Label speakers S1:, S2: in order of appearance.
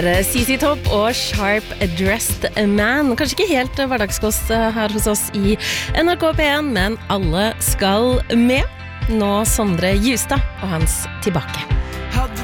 S1: CC Top og Sharp Dressed Man. Kanskje ikke helt hverdagskost her hos oss i NRK P1, men alle skal med. Nå Sondre Justad og hans Tilbake.